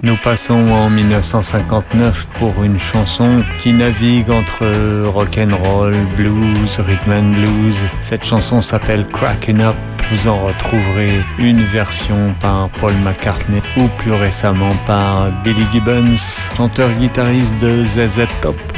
Nous passons en 1959 pour une chanson qui navigue entre rock'n'roll, blues, rhythm and blues. Cette chanson s'appelle Crackin' Up. Vous en retrouverez une version par Paul McCartney ou plus récemment par Billy Gibbons, chanteur-guitariste de ZZ Top.